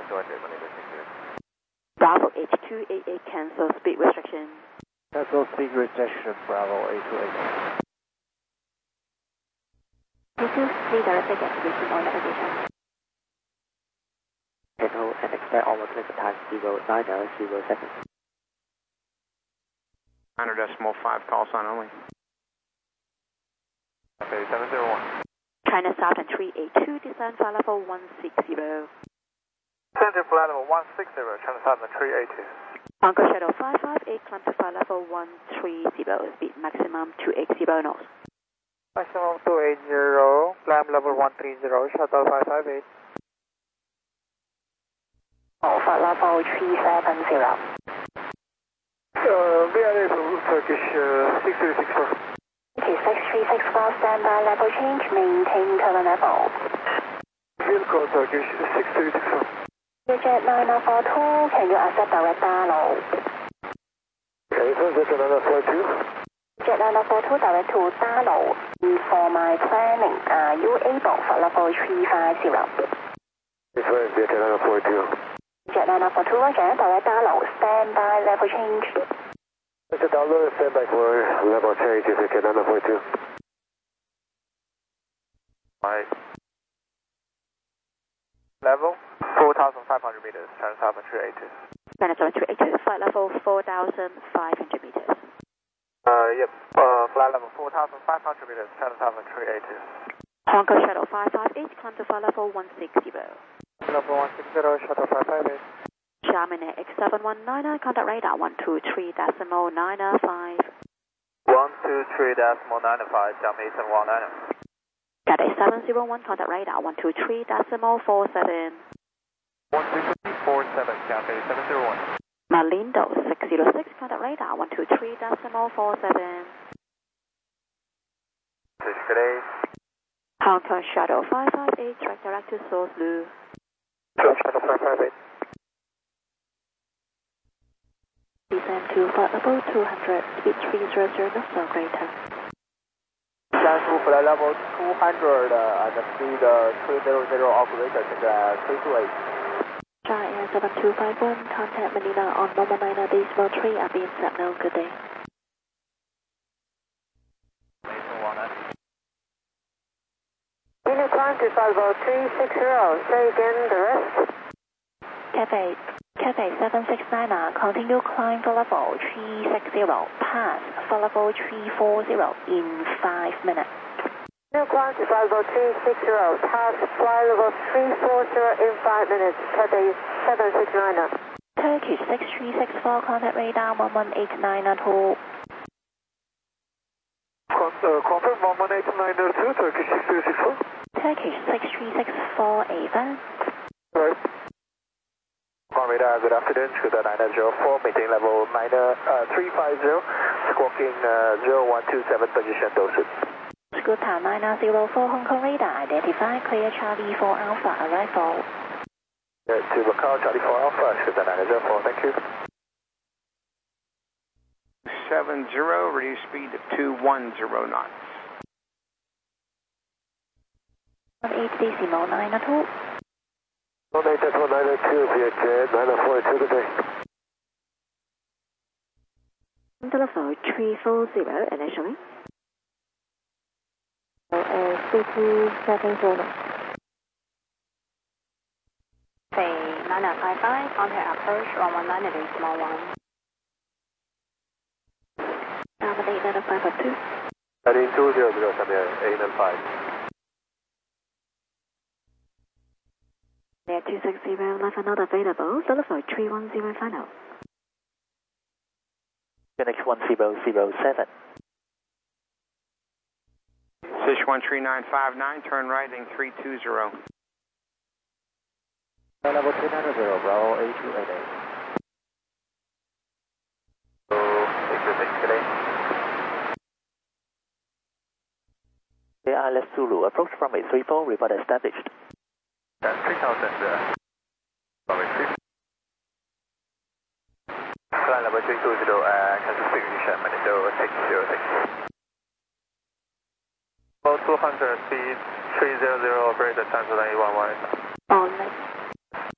Bravo H288 cancel speed restriction. Cancel speed restriction, Bravo 828. Please direct again, reaching on navigation. And hold and expect almost limit time 090 seconds. 900.5 call sign only. Okay, 701. China Southern 382, descend flight level 160. Center flight level 160, China Southern 382. Anchor Shadow 558, climb to flight level 130, speed maximum 280 knots. Maximum 280, climb level 130, shuttle 558. Flight level 370. VLA Turkish 6364. Okay, 6364, standby level change, maintain current level. Vehicle Turkish 6364. Jet 9042, can you accept direct dial? Okay, so Jet 9042. Jet 9042, direct to dial. For my planning, are you able for level 350? This one is Jet 9042. Jet 9042, roger, direct dial, standby level change. Mr. Download, standby for level change, Jet 9042. Right. Level 4,500 meters, China Southern 382. China Southern 382, flight level 4,500 meters. Yep, flight level 4,500 meters, China Southern 382. Hong Kong Shuttle 558, climb to flight level 160. Level 160, shuttle 558. Xiamen X7199, contact radar 123.995. 123.995, Xiamen X7199. Cathay 701, contact radar 123.47. 123.47, Cathay 701. Malindo 606, contact radar 123.47. Good day. Hong Kong Shuttle 558, track direct to Source Blue. Shuttle 558. Descend to flight level 200, speed 300 knots or greater. Descend to flight level 200 and speed 300 operator, 328. China Air 7251, contact Manila on Mama 9.3, I'll be in Sapno, good day. Unit climb to flight level 360, say again the rest. Cathay 769, continue climb for level 360, pass for level 340 in 5 minutes. Unit climb to flight level 360, pass flight level 340 in 5 minutes, Cathay 769. Turkish 6364, contact radar 11892. Confirm 11892, Turkish 6364. Turkish 6364, Ava. Right. Radar, good afternoon, Scooter 904, maintain level 350, squawking 0127, position Dosu. Scooter 904, Hong Kong radar, identify, clear Charlie 4 Alpha, arrival. To Macau, Charlie 4 Alpha, Scooter 904, thank you. 70, reduce speed to 210 knots. 18.902. 182, Vietjet 942, good day. Telephone 340, initially. CT70. Say 9955, contact approach 119 at 811. Dominate 90552. 920, 895. Air 260, left not available. Telephone 310 final. Phoenix 1007. Sichuan 3959, turn right in 320. Level 290, Bravo 8288. AILS Zulu, approach from 834, report established. 3000, sorry, 3. Flight level 320, cancel signature, Manito 606. Level 200, speed 300, operator, transfer 911.